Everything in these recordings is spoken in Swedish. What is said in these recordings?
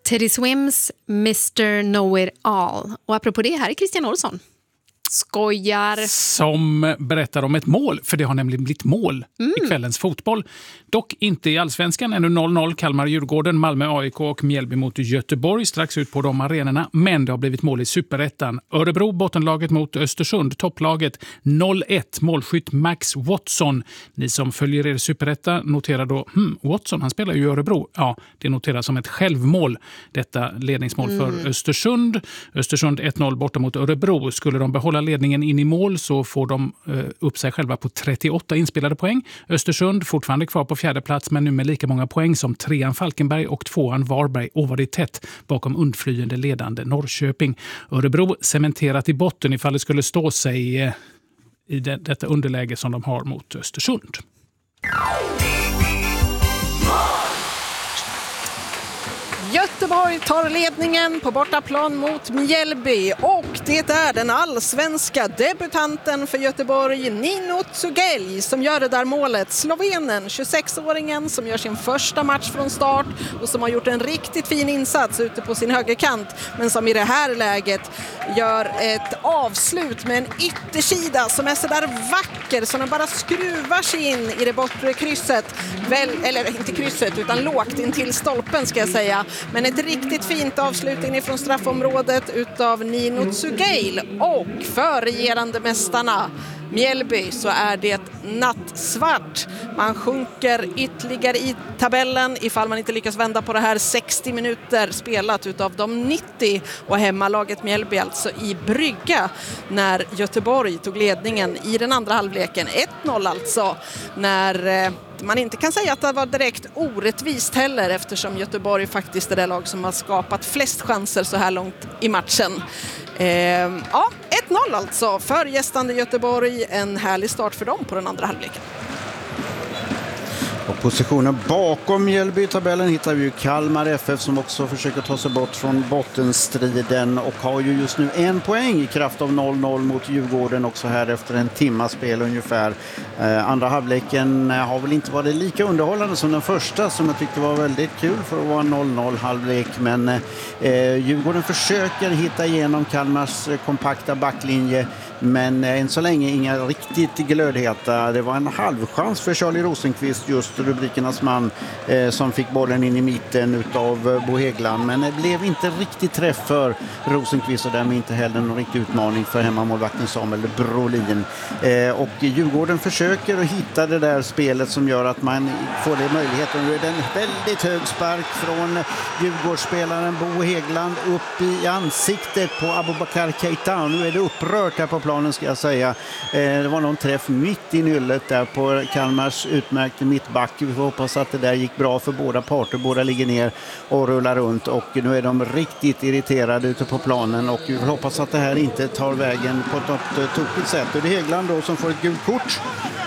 Teddy Swims Mr. Know It All. Och apropå det, här är Christian Olsson. Skojar. Som berättar om ett mål, för det har nämligen blivit mål i kvällens fotboll. Dock inte i allsvenskan, ännu 0-0, Kalmar-Djurgården, Malmö-AIK och Mjällby mot Göteborg strax ut på de arenorna. Men det har blivit mål i Superettan. Örebro, bottenlaget mot Östersund, topplaget 0-1, målskytt Max Watson. Ni som följer er Superetta noterar då, Watson, han spelar ju i Örebro. Ja, det noteras som ett självmål, detta ledningsmål för Östersund. Östersund 1-0 borta mot Örebro. Skulle de behålla ledningen in i mål så får de upp sig själva på 38 inspelade poäng. Östersund fortfarande kvar på fjärde plats, men nu med lika många poäng som trean Falkenberg och tvåan Varberg, och var det tätt bakom undflyende ledande Norrköping. Örebro cementerat i botten ifall det skulle stå sig i detta underläge som de har mot Östersund. Göteborg tar ledningen på bortaplan mot Mjällby, och det är den allsvenska debutanten för Göteborg, Nino Tsugelj, som gör det där målet. Slovenen, 26-åringen som gör sin första match från start och som har gjort en riktigt fin insats ute på sin högerkant, men som i det här läget gör ett avslut med en yttersida som är så där vacker så den bara skruvar sig in i det bortre krysset. Eller inte krysset utan lågt in till stolpen ska jag säga. Men ett riktigt fint avslutning från straffområdet utav Nino Tsugelj, och för regerande mästarna Mjällby så är det nattsvart. Man sjunker ytterligare i tabellen ifall man inte lyckas vända på det här. 60 minuter spelat utav de 90, och hemmalaget Mjällby alltså i brygga när Göteborg tog ledningen i den andra halvleken. 1-0 alltså, när man inte kan säga att det var direkt orättvist heller, eftersom Göteborg faktiskt är det lag som har skapat flest chanser så här långt i matchen. 1-0 alltså för gästande Göteborg. En härlig start för dem på den andra halvleken. Och positionen bakom Mjällby i tabellen hittar vi ju Kalmar FF, som också försöker ta sig bort från bottenstriden och har ju just nu 1 poäng i kraft av 0-0 mot Djurgården också här efter en timmas spel ungefär. Andra halvleken har väl inte varit lika underhållande som den första, som jag tyckte var väldigt kul för att vara 0-0 halvlek, men Djurgården försöker hitta igenom Kalmars kompakta backlinje, men än så länge inga riktigt glödheta. Det var en halvchans för Charlie Rosenqvist, just rubrikernas man, som fick bollen in i mitten utav Bo Häggland, men det blev inte riktigt träff för Rosenqvist och därmed inte heller någon riktig utmaning för hemmamålvakten Samuel Brolin. Och Djurgården försöker att hitta det där spelet som gör att man får det möjligheten. Nu är det en väldigt hög spark från Djurgårdsspelaren Bo Häggland upp i ansiktet på Abubakar Keita. Nu är det upprört här på planen, ska jag säga. Det var någon träff mitt i nyllet där på Kalmars utmärkte mittback. Vi får hoppas att det där gick bra för båda parter. Båda ligger ner och rullar runt, och nu är de riktigt irriterade ute på planen, och vi får hoppas att det här inte tar vägen på något tokigt sätt. Och det är Häggland då som får ett gult kort,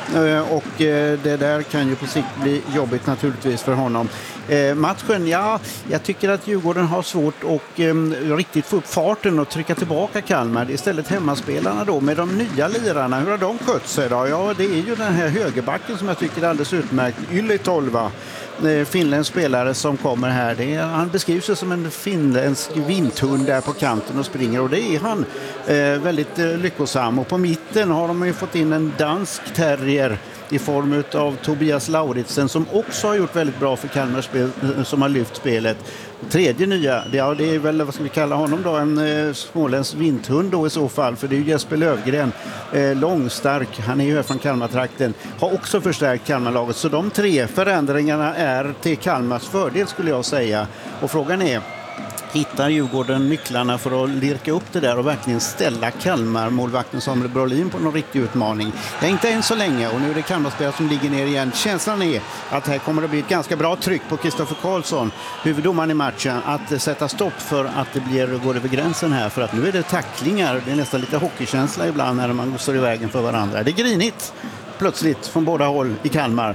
och det där kan ju på sikt bli jobbigt naturligtvis för honom. Matchen, ja, jag tycker att Djurgården har svårt att riktigt få upp farten och trycka tillbaka Kalmar. Istället hemmaspelarna då med de nya lirarna, hur har de skött sig då? Ja, det är ju den här högerbacken som jag tycker är alldeles utmärkt, Ylli Tolva, finländsk spelare som kommer här. Han beskrivs som en finländsk vinthund där på kanten och springer, och det är han väldigt lyckosam. Och på mitten har de ju fått in en dansk terrier i form av Tobias Lauritsen, som också har gjort väldigt bra för Kalmar spel, som har lyft spelet. Tredje nya, det är väl, vad ska vi kalla honom då, en småländsk vinthund då i så fall, för det är ju Jesper Lövgren, långstark, han är ju här från Kalmartrakten, har också förstärkt Kalmarlaget, så de 3 förändringarna är till Kalmars fördel skulle jag säga. Och frågan är, hittar Djurgården nycklarna för att lirka upp det där och verkligen ställa Kalmar målvakten Samuel Brolin på någon riktig utmaning? Det är inte än så länge, och nu är det Kalmarspelare som ligger ner igen. Känslan är att här kommer det bli ett ganska bra tryck på Kristoffer Karlsson, huvuddomaren i matchen, att sätta stopp för att det går över gränsen här, för att nu är det tacklingar. Det är nästan lite hockeykänsla ibland när man står i vägen för varandra. Det är grinigt plötsligt från båda håll i Kalmar.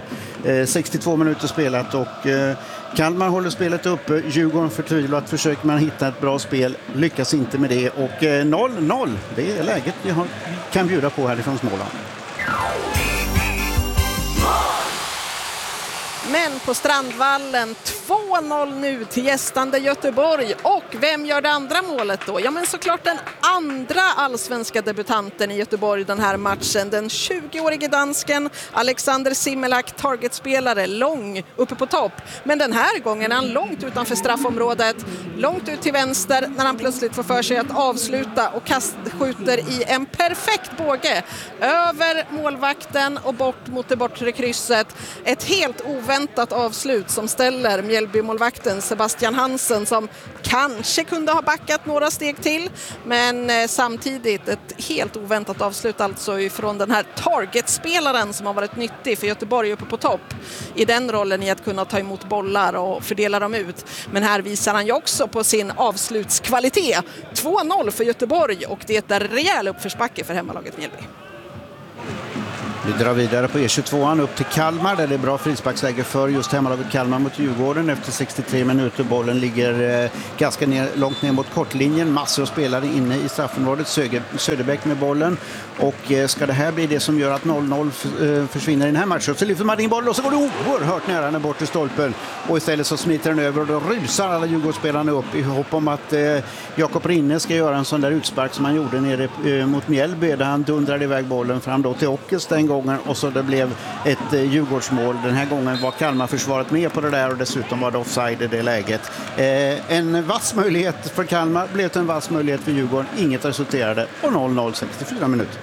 62 minuter spelat, och Kalmar håller spelet uppe. Djurgården förtvivlat försöker man hitta ett bra spel, lyckas inte med det, och 0-0, det är läget vi kan bjuda på härifrån Småland. Men på Strandvallen 2-0 nu till gästande Göteborg. Och vem gör det andra målet då? Ja, men såklart den andra allsvenska debutanten i Göteborg den här matchen. Den 20-årige dansken Alexander Simmelak, targetspelare, lång uppe på topp. Men den här gången är han långt utanför straffområdet, långt ut till vänster när han plötsligt får för sig att avsluta och skjuter i en perfekt båge över målvakten och bort mot det bortre krysset. Ett helt oväntat avslut som ställer Mjällby-målvakten Sebastian Hansen, som kanske kunde ha backat några steg till, men samtidigt ett helt oväntat avslut alltså ifrån den här targetspelaren som har varit nyttig för Göteborg uppe på topp i den rollen i att kunna ta emot bollar och fördela dem ut. Men här visar han ju också på sin avslutskvalitet. 2-0 för Göteborg och det är rejäl uppförsbacke för hemmalaget Mjällby. Vi drar vidare på E22 upp till Kalmar där det är bra frisparksläge för just hemmalaget Kalmar mot Djurgården. Efter 63 minuter bollen ligger ganska långt ner mot kortlinjen. Massor av spelare inne i straffområdet. Söderbäck med bollen. Och ska det här bli det som gör att 0-0 försvinner i den här matchen, så lyfter man in bollen och så går det oerhört nära den bort till stolpen. Och istället så smiter den över och då rusar alla Djurgårdsspelarna upp i hopp om att Jakob Rinne ska göra en sån där utspark som han gjorde nere mot Mjällby där han dundrade iväg bollen fram då till Åkes den gången och så det blev ett Djurgårdsmål. Den här gången var Kalmar-försvaret med på det där och dessutom var det offside i det läget. En vass möjlighet för Kalmar blev det en vass möjlighet för Djurgården. Inget resulterade och 0-0 64 minuter.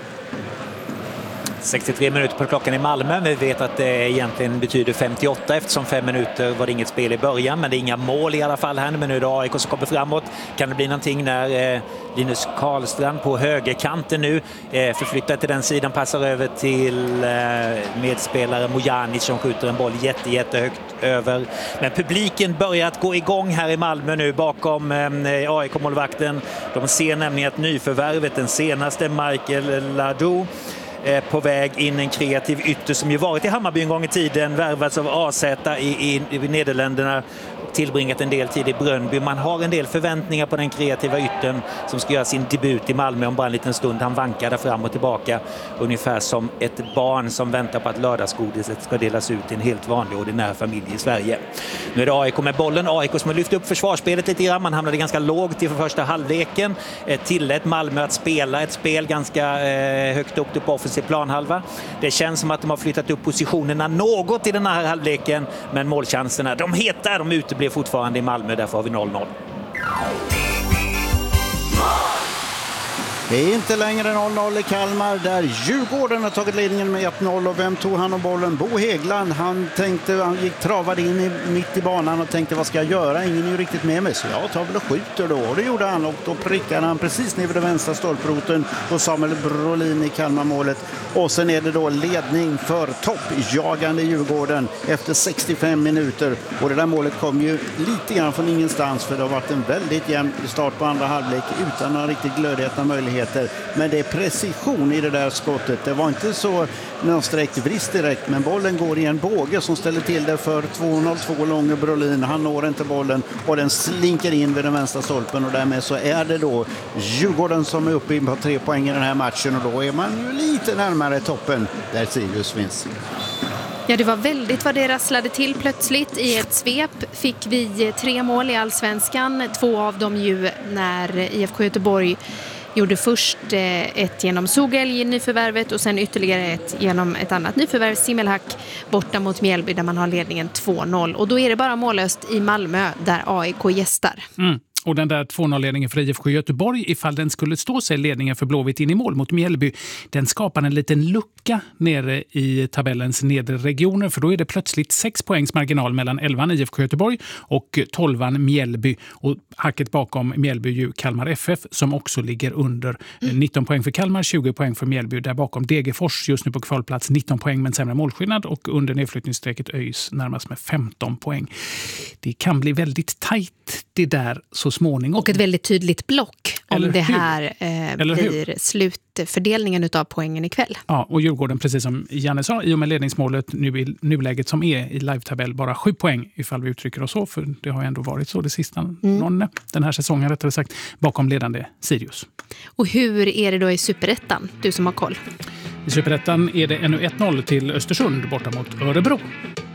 63 minuter på klockan i Malmö. Vi vet att det egentligen betyder 58 eftersom 5 minuter var det inget spel i början, men det är inga mål i alla fall här. Men nu är det AIK som kommer framåt. Kan det bli någonting när Linus Karlstrand på högerkanten nu förflyttar till den sidan, passar över till medspelare Mojanic som skjuter en boll jättehögt över. Men publiken börjar att gå igång här i Malmö nu bakom AIK-målvakten. De ser nämligen att nyförvärvet, den senaste Michael Ladou, på väg in en kreativ ytter som ju varit i Hammarby en gång i tiden, värvats av AZ i Nederländerna, tillbringat en del tid i Brönnby. Man har en del förväntningar på den kreativa yttern som ska göra sin debut i Malmö om bara en liten stund. Han vankar där fram och tillbaka ungefär som ett barn som väntar på att lördagsgodiset ska delas ut i en helt vanlig ordinär familj i Sverige. Nu är det AIK med bollen. AIK som har lyft upp försvarsspelet lite grann. Man hamnade ganska lågt i första halvleken. Tillät Malmö att spela ett spel ganska högt upp på offensiv planhalva. Det känns som att de har flyttat upp positionerna något i den här halvleken, men målchanserna, de heter, de uteblir fortfarande i Malmö, därför har vi 0-0. Det är inte längre 0-0 i Kalmar där Djurgården har tagit ledningen med 1-0 och vem tog han om bollen? Bo Hägland, han gick travad in mitt i banan och tänkte vad ska jag göra? Ingen är ju riktigt med mig så jag tar väl och skjuter då. Och det gjorde han och då prickade han precis ner vid den vänstra stolproten på Samuel Brolin i Kalmar-målet. Och sen är det då ledning för toppjagande Djurgården efter 65 minuter. Och det där målet kom ju lite grann från ingenstans för det har varit en väldigt jämn start på andra halvlek utan några riktigt glödheta möjligheter. Men det är precision i det där skottet. Det var inte så någon sträckt vrist direkt, men bollen går i en båge som ställer till det för 2-0-2 långa Brolin. Han når inte bollen och den slinker in vid den vänstra stolpen och därmed så är det då Djurgården som är uppe på 3 poäng i den här matchen och då är man ju lite närmare toppen där Sirius finns. Ja, det var väldigt vad det rasslade till plötsligt. I ett svep fick vi 3 mål i Allsvenskan. 2 av dem ju när IFK Göteborg gjorde först ett genom Sogelj i nyförvärvet och sen ytterligare ett genom ett annat nyförvärv, Simmelhack, borta mot Mjällby där man har ledningen 2-0. Och då är det bara mållöst i Malmö där AIK gästar. Och den där 2-0-ledningen för IFK Göteborg, ifall den skulle stå sig ledningen för Blåvitt in i mål mot Mjällby, den skapar en liten lucka nere i tabellens nedre regioner, för då är det plötsligt 6 poängs marginal mellan 11 IFK Göteborg och 12 Mjällby. Och hacket bakom Mjällby ju Kalmar FF som också ligger under 19 poäng för Kalmar, 20 poäng för Mjällby. Där bakom Degerfors just nu på kvalplats 19 poäng men sämre målskillnad och under nedflyttningsstrecket ÖIS närmast med 15 poäng. Det kan bli väldigt tajt det där så småningom. Och ett väldigt tydligt block om Eller det hur? här blir slutfördelningen av poängen ikväll. Ja, och Djurgården, precis som Janne sa, i och med ledningsmålet nu i nuläget som är i live-tabell, bara 7 poäng ifall vi uttrycker oss så, för det har ju ändå varit så det sista den här säsongen rättare sagt, bakom ledande Sirius. Och hur är det då i Superettan, du som har koll? I Superettan är det ännu 1-0 till Östersund borta mot Örebro.